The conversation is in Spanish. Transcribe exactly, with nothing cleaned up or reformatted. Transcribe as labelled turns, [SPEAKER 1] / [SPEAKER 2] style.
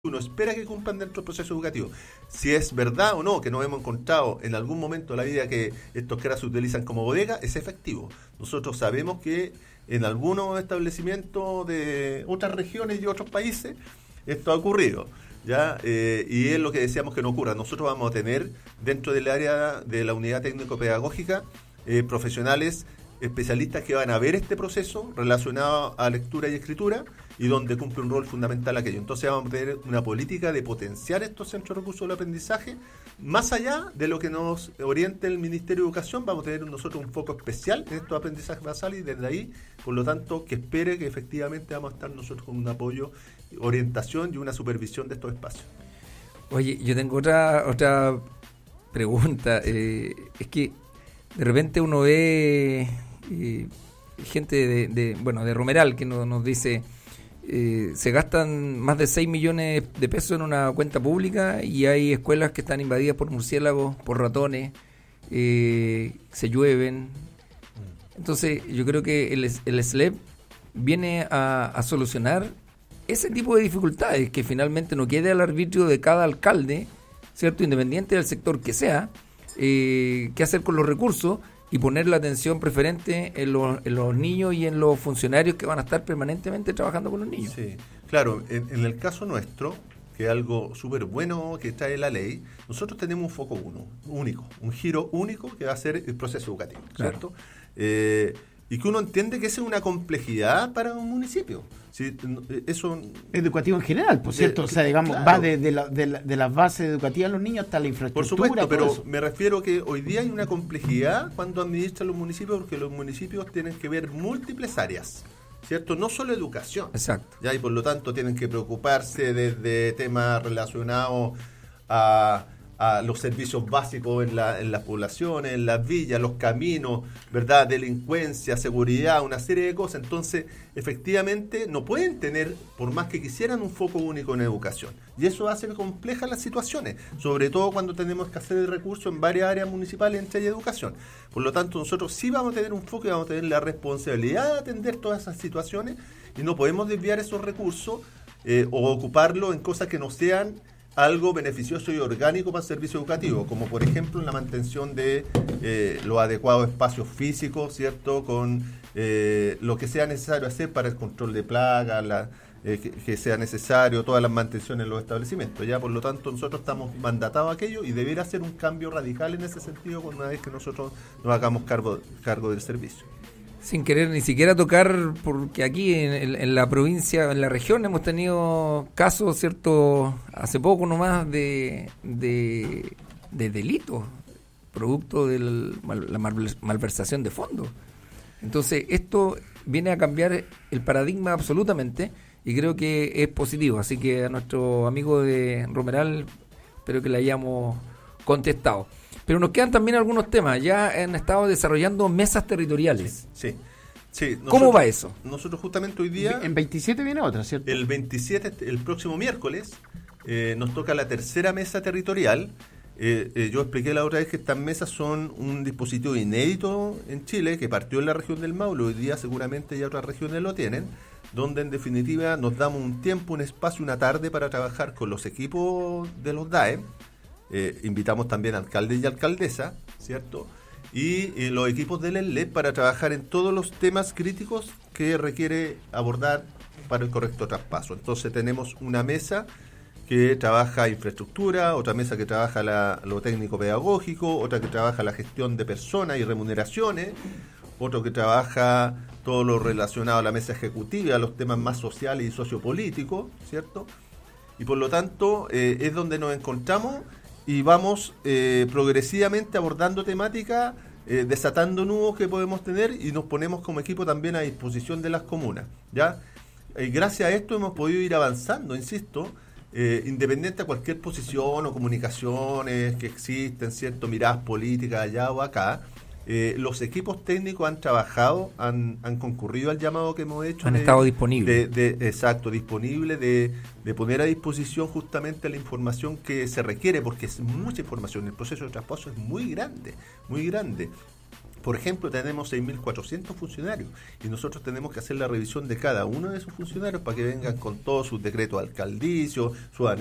[SPEAKER 1] uno espera que cumplan dentro del proceso educativo. Si es verdad o no que nos hemos encontrado en algún momento de la vida que estos C R A se utilizan como bodega, es efectivo. Nosotros sabemos que en algunos establecimientos de otras regiones y otros países esto ha ocurrido, ¿ya? Eh, y es lo que decíamos que no ocurra. Nosotros vamos a tener dentro del área de la unidad técnico-pedagógica eh, profesionales especialistas que van a ver este proceso relacionado a lectura y escritura y donde cumple un rol fundamental aquello. Entonces vamos a tener una política de potenciar estos centros de recursos del aprendizaje más allá de lo que nos oriente el Ministerio de Educación. Vamos a tener nosotros un foco especial en estos aprendizajes basales y desde ahí, por lo tanto, que espere que efectivamente vamos a estar nosotros con un apoyo, orientación y una supervisión de estos espacios.
[SPEAKER 2] Oye, yo tengo otra otra pregunta. Eh, es que de repente uno ve eh, gente de, de bueno de Romeral que no, nos dice eh, se gastan más de seis millones de pesos en una cuenta pública y hay escuelas que están invadidas por murciélagos, por ratones, eh, se llueven. Entonces yo creo que el, el S L E P viene a, a solucionar ese tipo de dificultades, que finalmente no quede al arbitrio de cada alcalde, ¿cierto?, independiente del sector que sea, eh, qué hacer con los recursos y poner la atención preferente en los, en los niños y en los funcionarios que van a estar permanentemente trabajando con los niños.
[SPEAKER 1] Sí, claro, en, en el caso nuestro, que es algo súper bueno que trae la ley, nosotros tenemos un foco uno, único, un giro único que va a ser el proceso educativo, ¿cierto? Claro. Eh, y que uno entiende que esa es una complejidad para un municipio. Sí, eso
[SPEAKER 3] educativo en general, por cierto, o sea, digamos, claro, va de, de, la, de, la, de las bases educativas de los niños hasta la infraestructura.
[SPEAKER 1] Por supuesto, pero eso. Me refiero que hoy día hay una complejidad cuando administran los municipios, porque los municipios tienen que ver múltiples áreas, ¿cierto? No solo educación.
[SPEAKER 2] Exacto.
[SPEAKER 1] Ya, y por lo tanto tienen que preocuparse desde temas relacionados a... a los servicios básicos en, la, en las poblaciones, en las villas, los caminos, ¿verdad? Delincuencia, seguridad, una serie de cosas. Entonces, efectivamente, no pueden tener, por más que quisieran, un foco único en educación. Y eso hace complejas las situaciones, sobre todo cuando tenemos que hacer el recurso en varias áreas municipales, entre ellas educación. Por lo tanto, nosotros sí vamos a tener un foco y vamos a tener la responsabilidad de atender todas esas situaciones y no podemos desviar esos recursos eh, o ocuparlos en cosas que no sean algo beneficioso y orgánico para el servicio educativo, como por ejemplo la mantención de eh, los adecuados espacios físicos, ¿cierto?, con eh, lo que sea necesario hacer para el control de plagas, la, eh, que, que sea necesario, todas las mantenciones en los establecimientos. Ya, por lo tanto, nosotros estamos mandatados a aquello y debiera ser un cambio radical en ese sentido una vez que nosotros nos hagamos cargo, cargo del servicio.
[SPEAKER 2] Sin querer ni siquiera tocar, porque aquí en, en, en la provincia, en la región, hemos tenido casos, ¿cierto?, hace poco nomás, de, de, de delitos, producto de la malversación de fondos. Entonces, esto viene a cambiar el paradigma absolutamente y creo que es positivo. Así que a nuestro amigo de Romeral, espero que le hayamos contestado. Pero nos quedan también algunos temas. Ya han estado desarrollando mesas territoriales.
[SPEAKER 1] Sí, sí. Nosotros,
[SPEAKER 2] ¿cómo va eso?
[SPEAKER 1] Nosotros justamente hoy día...
[SPEAKER 3] En veintisiete viene otra, ¿cierto?
[SPEAKER 1] El veintisiete, el próximo miércoles, eh, nos toca la tercera mesa territorial. Eh, eh, yo expliqué la otra vez que estas mesas son un dispositivo inédito en Chile, que partió en la región del Maule, hoy día seguramente ya otras regiones lo tienen, donde en definitiva nos damos un tiempo, un espacio, una tarde para trabajar con los equipos de los D A E. Eh, invitamos también a alcaldes y alcaldesa, ¿cierto? Y eh, los equipos del E L E para trabajar en todos los temas críticos que requiere abordar para el correcto traspaso. Entonces tenemos una mesa que trabaja infraestructura, otra mesa que trabaja la, lo técnico pedagógico, otra que trabaja la gestión de personas y remuneraciones, otro que trabaja todo lo relacionado a la mesa ejecutiva, a los temas más sociales y sociopolíticos, ¿cierto? Y por lo tanto eh, es donde nos encontramos y vamos eh, progresivamente abordando temáticas, eh, desatando nudos que podemos tener y nos ponemos como equipo también a disposición de las comunas, ¿ya? Y gracias a esto hemos podido ir avanzando, insisto, eh, independiente de cualquier posición o comunicaciones que existen, ¿cierto?, miradas políticas allá o acá. Eh, los equipos técnicos han trabajado, han, han concurrido al llamado que hemos hecho.
[SPEAKER 2] Han
[SPEAKER 1] de,
[SPEAKER 2] estado disponibles.
[SPEAKER 1] De, de, exacto, disponible de, de poner a disposición justamente la información que se requiere, porque es mucha información. El proceso de traspaso es muy grande, muy grande. Por ejemplo, tenemos seis mil cuatrocientos funcionarios y nosotros tenemos que hacer la revisión de cada uno de esos funcionarios para que vengan con todos sus decretos alcaldicios, sus